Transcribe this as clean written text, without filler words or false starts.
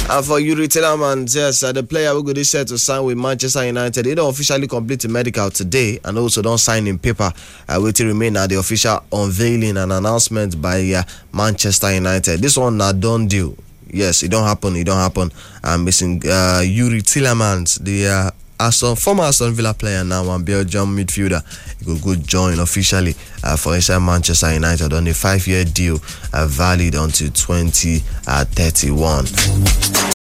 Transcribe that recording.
And for Yuri Tillerman, yes, the player who got set to sign with Manchester United, he don't officially complete the medical today and also don't sign in paper. Waiting remain at the official unveiling and announcement by Manchester United. This one not done deal. Yes, it don't happen. I'm missing Yuri Tillerman, the former Aston Villa player now and Belgium midfielder. He could go join officially for inside Manchester United on a 5-year deal valid until 2031.